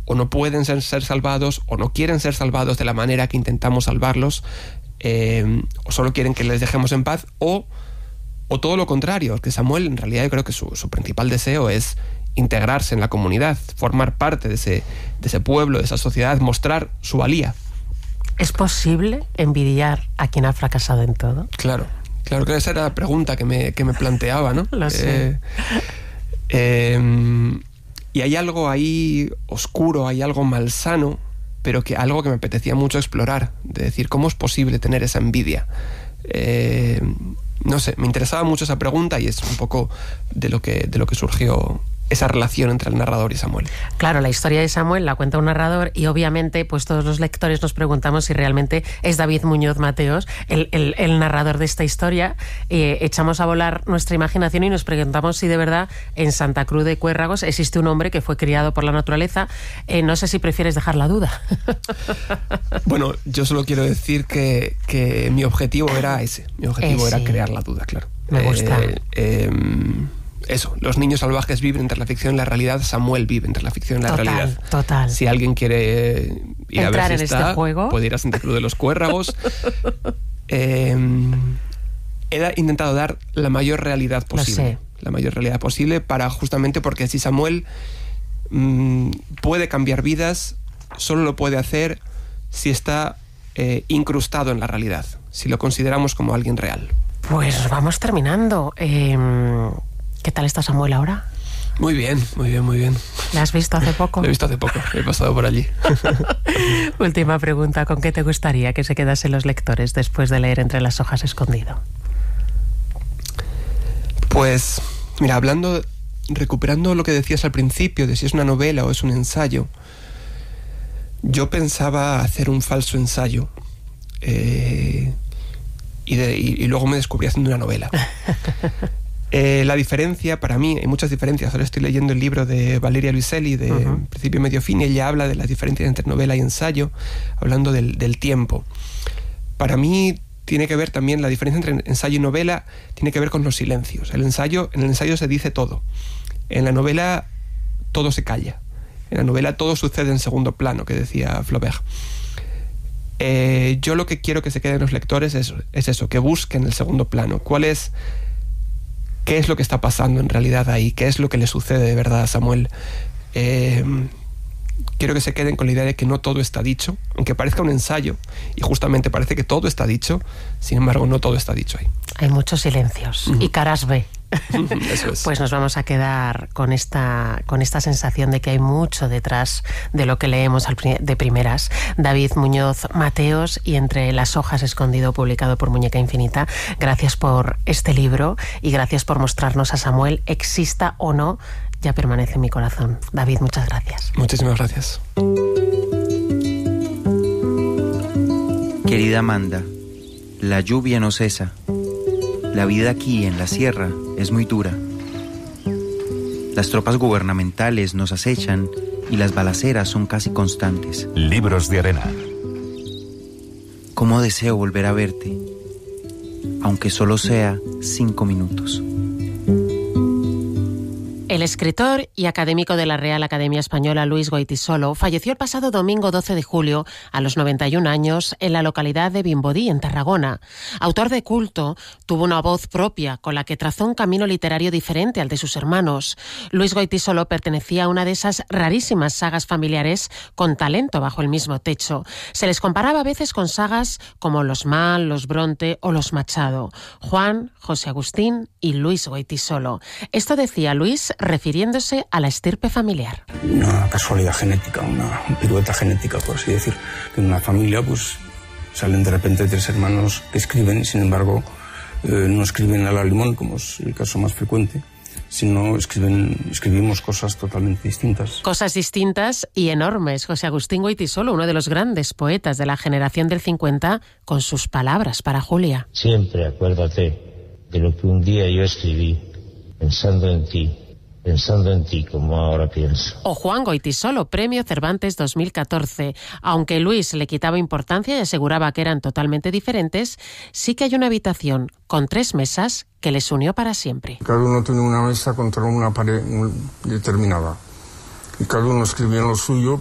o no pueden ser salvados, o no quieren ser salvados de la manera que intentamos salvarlos, o solo quieren que les dejemos en paz, o todo lo contrario, que Samuel en realidad yo creo que su principal deseo es integrarse en la comunidad, formar parte de ese pueblo, de esa sociedad, mostrar su valía. ¿Es posible envidiar a quien ha fracasado en todo? Claro que esa era la pregunta que me planteaba, ¿no? Lo sé. Y hay algo ahí oscuro, hay algo malsano, pero algo que me apetecía mucho explorar, de decir, ¿cómo es posible tener esa envidia? No sé, me interesaba mucho esa pregunta y es un poco de lo que surgió esa relación entre el narrador y Samuel. Claro, la historia de Samuel la cuenta un narrador y obviamente pues todos los lectores nos preguntamos si realmente es David Muñoz Mateos el narrador de esta historia. Echamos a volar nuestra imaginación y nos preguntamos si de verdad en Santa Cruz de Cuérragos existe un hombre que fue criado por la naturaleza. No sé si prefieres dejar la duda. Bueno, yo solo quiero decir que mi objetivo era ese. Mi objetivo era crear la duda, claro. Me gusta. Eso, los niños salvajes viven entre la ficción y la realidad. Samuel vive entre la ficción y la realidad. Total. Si alguien quiere ir entrar a ver en si está, este juego, puede ir a Santa Cruz de los Cuérragos. He intentado dar la mayor realidad posible. Lo sé. La mayor realidad posible justamente porque si Samuel puede cambiar vidas, solo lo puede hacer si está incrustado en la realidad, si lo consideramos como alguien real. Pues vamos terminando. ¿Qué tal está Samuel ahora? Muy bien. ¿La has visto hace poco? Lo he visto hace poco, he pasado por allí. Última pregunta, ¿con qué te gustaría que se quedasen los lectores después de leer Entre las hojas escondido? Pues, mira, recuperando lo que decías al principio, de si es una novela o es un ensayo, yo pensaba hacer un falso ensayo, y luego me descubrí haciendo una novela. La diferencia, para mí, hay muchas diferencias. Ahora estoy leyendo el libro de Valeria Luiselli, de Principio, Medio, Fin, y ella habla de las diferencias entre novela y ensayo, hablando del tiempo. Para mí tiene que ver también, la diferencia entre ensayo y novela tiene que ver con los silencios. En el ensayo se dice todo. En la novela todo se calla. En la novela todo sucede en segundo plano, que decía Flaubert. Yo lo que quiero que se queden los lectores es eso, que busquen el segundo plano. ¿Qué es lo que está pasando en realidad ahí? ¿Qué es lo que le sucede de verdad a Samuel? Quiero que se queden con la idea de que no todo está dicho, aunque parezca un ensayo, y justamente parece que todo está dicho, sin embargo no todo está dicho ahí. Hay muchos silencios y caras B. Eso es. Pues nos vamos a quedar con esta sensación de que hay mucho detrás de lo que leemos de primeras. David Muñoz Mateos y Entre las hojas escondido, publicado por Muñeca Infinita. Gracias por este libro y gracias por mostrarnos a Samuel, exista o no, ya permanece en mi corazón. David, muchas gracias. Muchísimas gracias. Querida Amanda, la lluvia no cesa. La vida aquí en la sierra es muy dura. Las tropas gubernamentales nos acechan y las balaceras son casi constantes. Libros de Arena. ¿Cómo deseo volver a verte? Aunque solo sea 5 minutos. El escritor y académico de la Real Academia Española, Luis Goytisolo, falleció el pasado domingo 12 de julio, a los 91 años, en la localidad de Vimbodí, en Tarragona. Autor de culto, tuvo una voz propia con la que trazó un camino literario diferente al de sus hermanos. Luis Goytisolo pertenecía a una de esas rarísimas sagas familiares con talento bajo el mismo techo. Se les comparaba a veces con sagas como los Mal, los Bronte o los Machado. Juan, José Agustín y Luis Goytisolo. Esto decía Luis refiriéndose a la estirpe familiar. Una casualidad genética, una pirueta genética, por así decir. En una familia pues salen de repente 3 hermanos que escriben y sin embargo no escriben a la limón, como es el caso más frecuente, sino escribimos cosas totalmente distintas. Cosas distintas y enormes. José Agustín Goytisolo, uno de los grandes poetas de la generación del 50, con sus palabras para Julia. Siempre acuérdate de lo que un día yo escribí, pensando en ti como ahora pienso. O Juan Goytisolo, Premio Cervantes 2014. Aunque Luis le quitaba importancia y aseguraba que eran totalmente diferentes, sí que hay una habitación con 3 mesas que les unió para siempre. Cada uno tiene una mesa contra una pared determinada. Y cada uno escribía en lo suyo,